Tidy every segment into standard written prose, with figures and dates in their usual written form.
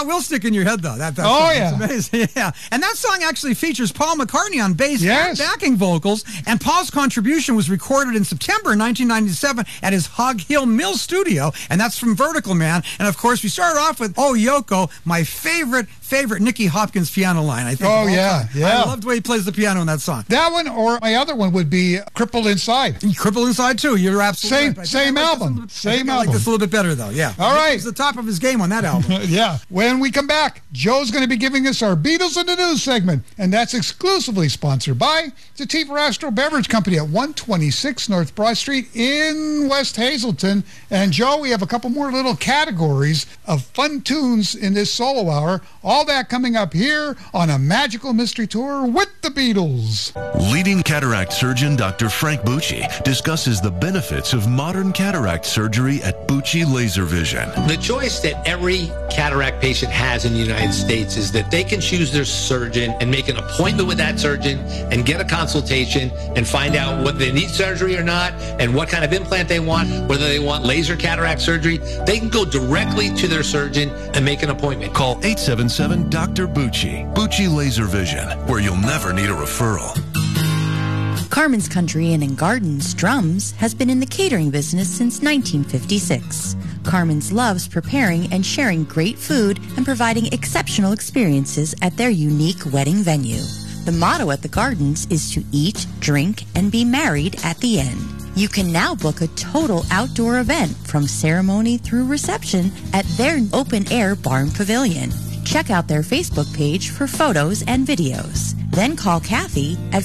That will stick in your head, though. That oh, song. yeah. It's amazing. Yeah. And that song actually features Paul McCartney on bass Yes. and backing vocals. And Paul's contribution was recorded in September 1997 at his Hog Hill Mill studio. And that's from Vertical Man. And, of course, we started off with Oh Yoko, my favorite Nicky Hopkins piano line, I think. Oh, yeah. I love the way he plays the piano in that song. That one, or my other one would be Crippled Inside. Crippled Inside, too. You're absolutely right. Same album. I like this a little bit better, though. Yeah. All right. He's the top of his game on that album. Yeah. When we come back, Joe's going to be giving us our Beatles in the News segment, and that's exclusively sponsored by the T for Astro Beverage Company at 126 North Broad Street in West Hazelton. And Joe, we have a couple more little categories of fun tunes in this solo hour. All that coming up here on A Magical Mystery Tour with the Beatles. Leading cataract surgeon Dr. Frank Bucci discusses the benefits of modern cataract surgery at Bucci Laser Vision. The choice that every cataract patient has in the United States is that they can choose their surgeon and make an appointment with that surgeon and get a consultation and find out whether they need surgery or not and what kind of implant they want, whether they want laser cataract surgery. They can go directly to their surgeon and make an appointment. Call 877 Dr. Bucci. Bucci Laser Vision, where you'll never need a referral. Carmen's Country Inn and Gardens Drums has been in the catering business since 1956. Carmen's loves preparing and sharing great food and providing exceptional experiences at their unique wedding venue. The motto at the Gardens is to eat, drink, and be married at the end. You can now book a total outdoor event from ceremony through reception at their open-air barn pavilion. Check out their Facebook page for photos and videos. Then call Kathy at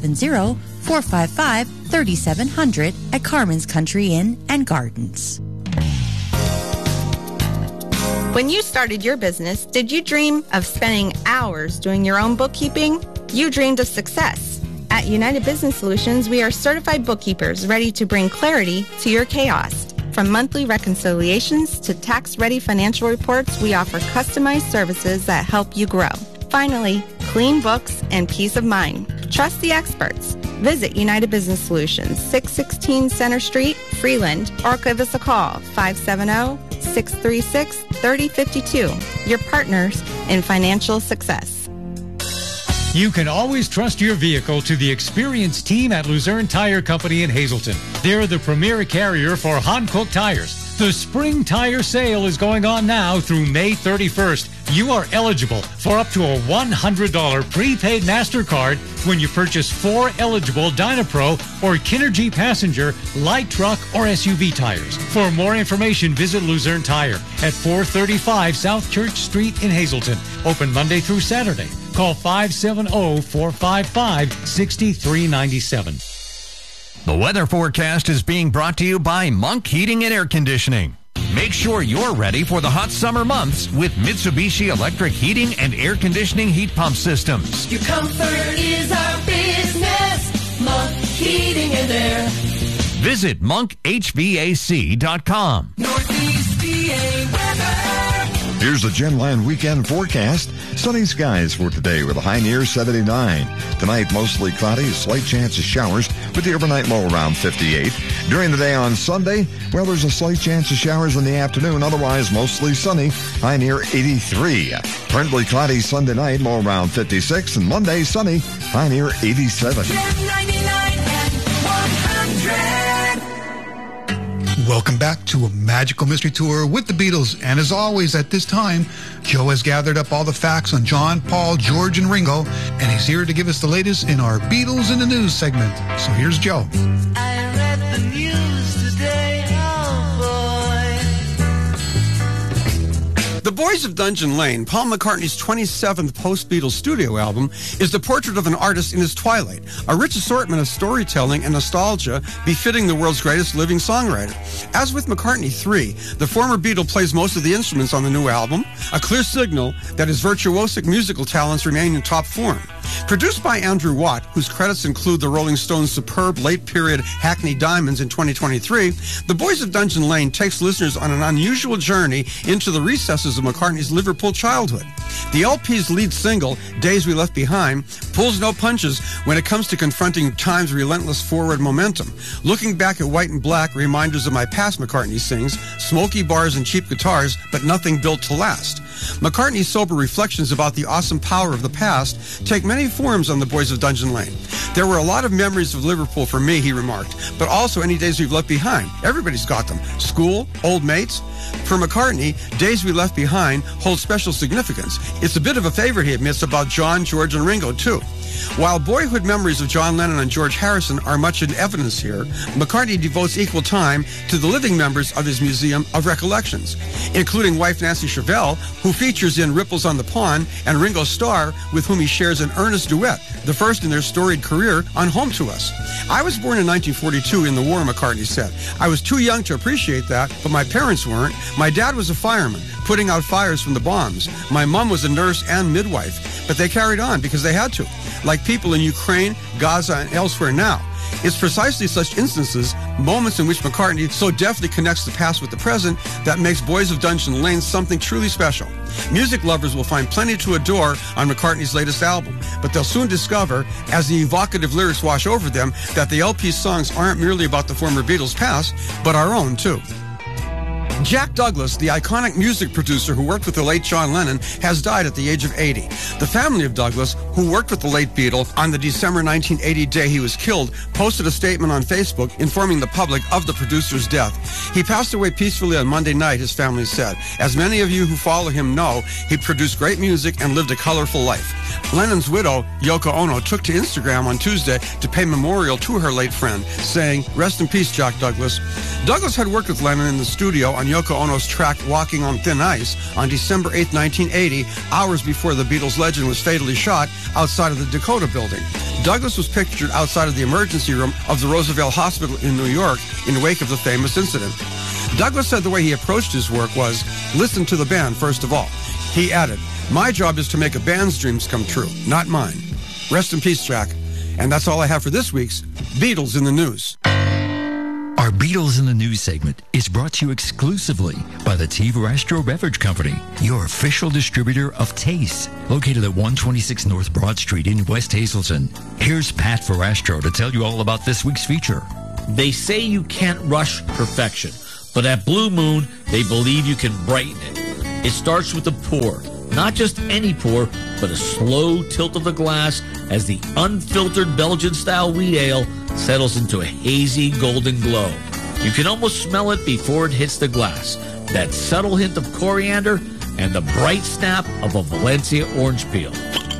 570-455-3700 at Carmen's Country Inn and Gardens. When you started your business, did you dream of spending hours doing your own bookkeeping? You dreamed of success. At United Business Solutions, we are certified bookkeepers ready to bring clarity to your chaos. From monthly reconciliations to tax-ready financial reports, we offer customized services that help you grow. Finally, clean books and peace of mind. Trust the experts. Visit United Business Solutions, 616 Center Street, Freeland, or give us a call, 570-636-3052. Your partners in financial success. You can always trust your vehicle to the experienced team at Luzerne Tire Company in Hazelton. They're the premier carrier for Hankook tires. The spring tire sale is going on now through May 31st. You are eligible for up to a $100 prepaid MasterCard when you purchase 4 eligible Dynapro or Kinergy Passenger light truck or SUV tires. For more information, visit Luzerne Tire at 435 South Church Street in Hazelton. Open Monday through Saturday. Call 570-455-6397. The weather forecast is being brought to you by Monk Heating and Air Conditioning. Make sure you're ready for the hot summer months with Mitsubishi Electric Heating and Air Conditioning heat pump systems. Your comfort is our business. Monk Heating and Air. Visit monkhvac.com. Northeast PA weather. Here's the Genline weekend forecast. Sunny skies for today with a high near 79. Tonight, mostly cloudy, a slight chance of showers with the overnight low around 58. During the day on Sunday, well, there's a slight chance of showers in the afternoon. Otherwise, mostly sunny, high near 83. Partly cloudy Sunday night, low around 56. And Monday, sunny, high near 87. 99 and 100. Welcome back to A Magical Mystery Tour with the Beatles. And as always, at this time, Joe has gathered up all the facts on John, Paul, George, and Ringo, and he's here to give us the latest in our Beatles in the News segment. So here's Joe. I read the news today, oh boy. The Boys of Dungeon Lane, Paul McCartney's 27th post-Beatles studio album, is the portrait of an artist in his twilight, a rich assortment of storytelling and nostalgia befitting the world's greatest living songwriter. As with McCartney 3, the former Beatle plays most of the instruments on the new album, a clear signal that his virtuosic musical talents remain in top form. Produced by Andrew Watt, whose credits include the Rolling Stones' superb late-period Hackney Diamonds in 2023, The Boys of Dungeon Lane takes listeners on an unusual journey into the recesses of McCartney's Liverpool childhood. The LP's lead single, Days We Left Behind, pulls no punches when it comes to confronting time's relentless forward momentum. Looking back at White and Black, reminders of my past, McCartney sings, smoky bars and cheap guitars, but nothing built to last. McCartney's sober reflections about the awesome power of the past take many forms on the Boys of Dungeon Lane. There were a lot of memories of Liverpool for me, he remarked, but also any days we've left behind. Everybody's got them. School, old mates. For McCartney, Days We Left Behind hold special significance. It's a bit of a favorite, he admits, about John, George, and Ringo, too. While boyhood memories of John Lennon and George Harrison are much in evidence here, McCartney devotes equal time to the living members of his Museum of Recollections, including wife Nancy Chevelle, who features in Ripples on the Pond, and Ringo Starr, with whom he shares an earnest duet, the first in their storied career, on Home to Us. I was born in 1942 in the war, McCartney said. I was too young to appreciate that, but my parents weren't. My dad was a fireman, putting out fires from the bombs. My mom was a nurse and midwife, but they carried on because they had to, like people in Ukraine, Gaza, and elsewhere now. It's precisely such instances, moments in which McCartney so deftly connects the past with the present, that makes Boys of Dungeon Lane something truly special. Music lovers will find plenty to adore on McCartney's latest album, but they'll soon discover, as the evocative lyrics wash over them, that the LP's songs aren't merely about the former Beatles' past, but our own, too. Jack Douglas, the iconic music producer who worked with the late John Lennon, has died at the age of 80. The family of Douglas, who worked with the late Beatle on the December 1980 day he was killed, posted a statement on Facebook informing the public of the producer's death. He passed away peacefully on Monday night, his family said. As many of you who follow him know, he produced great music and lived a colorful life. Lennon's widow, Yoko Ono, took to Instagram on Tuesday to pay memorial to her late friend, saying, "Rest in peace, Jack Douglas." Douglas had worked with Lennon in the studio on Yoko Ono's track Walking on Thin Ice on December 8, 1980, hours before the Beatles legend was fatally shot outside of the Dakota building. Douglas was pictured outside of the emergency room of the Roosevelt Hospital in New York in the wake of the famous incident. Douglas said the way he approached his work was, listen to the band first of all. He added, "My job is to make a band's dreams come true, not mine." Rest in peace, Jack. And that's all I have for this week's Beatles in the News. Our Beatles in the News segment is brought to you exclusively by the T. Verastro Beverage Company, your official distributor of Taste, located at 126 North Broad Street in West Hazelton. Here's Pat Verastro to tell you all about this week's feature. They say you can't rush perfection, but at Blue Moon, they believe you can brighten it. It starts with a pour. Not just any pour, but a slow tilt of the glass as the unfiltered Belgian-style wheat ale settles into a hazy golden glow. You can almost smell it before it hits the glass. That subtle hint of coriander and the bright snap of a Valencia orange peel.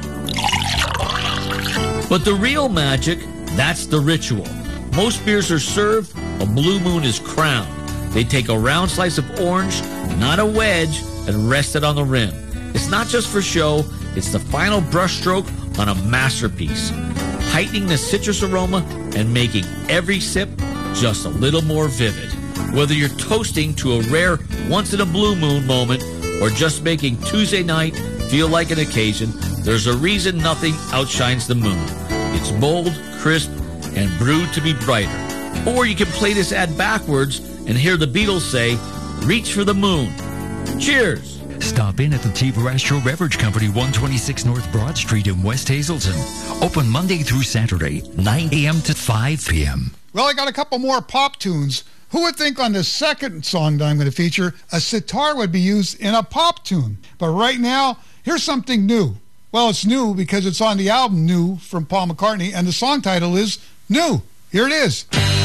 But the real magic, that's the ritual. Most beers are served, a Blue Moon is crowned. They take a round slice of orange, not a wedge, and rest it on the rim. It's not just for show, it's the final brushstroke on a masterpiece, heightening the citrus aroma and making every sip just a little more vivid. Whether you're toasting to a rare once-in-a-blue moon moment or just making Tuesday night feel like an occasion, there's a reason nothing outshines the moon. It's bold, crisp, and brewed to be brighter. Or you can play this ad backwards and hear the Beatles say, "Reach for the moon." Cheers! Stop in at the T. Verastro Beverage Company, 126 North Broad Street in West Hazelton. Open Monday through Saturday, 9 a.m. to 5 p.m. Well, I got a couple more pop tunes. Who would think on the second song that I'm going to feature, a sitar would be used in a pop tune? But right now, here's something new. Well, it's new because it's on the album New from Paul McCartney, and the song title is New. Here it is.